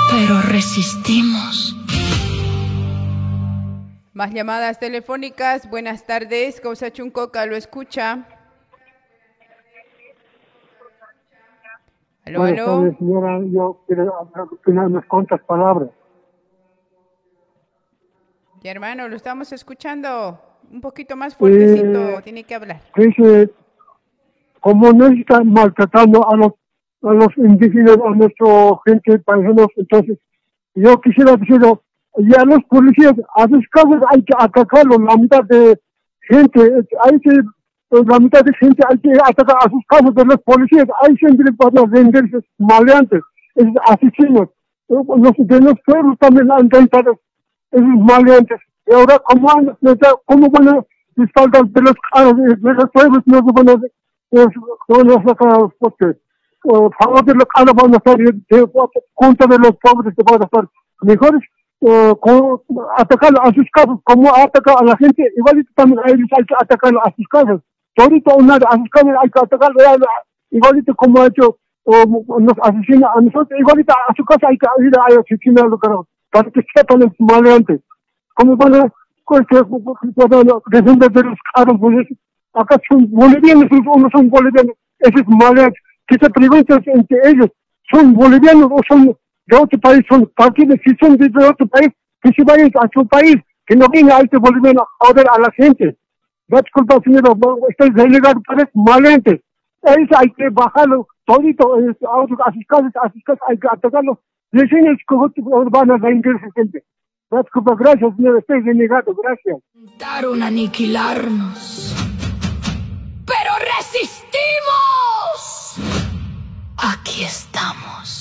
pero resistimos. Más llamadas telefónicas. Buenas tardes. Causa Chuncoca, ¿lo escucha? Aló, Buenas aló. tardes, señora. Yo quiero opinar unas cuantas palabras. Ya, hermano, lo estamos escuchando. Un poquito más fuertecito, tiene que hablar. Dice, como no están maltratando a los indígenas, a nuestra gente, paisanos, entonces, yo quisiera decirlo, y a los policías, a sus casas hay que atacarlos, la mitad de gente, la mitad de gente hay que atacar a sus casas de los policías, hay siempre para venderse maleantes, esos asesinos, de los pueblos también han tentado esos maleantes, y ahora, ¿cómo van a espaldas de los caros de los pueblos no se van a sacar porque favor de los caros van a estar contra de los pobres que van a estar mejores atacar a sus casas como atacar a la gente igualito también a ellos hay que atacar a sus casas todito o nada a sus casas hay que atacar igualito como ha hecho nos asesina a nosotros igualito a su casa hay que ir a asesinarlo para que sepan los maleantes como van a defender de los caros pues acá son bolivianos unos son bolivianos esos maleantes que se preguntan entre ellos son bolivianos o son de otro país, son partidos que son de otro país, que se vayan a su país, que no venga a este boliviano a joder a la gente. No disculpa, señora, estoy delegado para eso, malente. Eso hay que bajarlo todito a sus casas hay que atacarlo. Recién es como van a vender esa gente. No disculpa, gracias, señora, estoy denegado, gracias. Intentaron aniquilarnos, pero resistimos. Aquí estamos.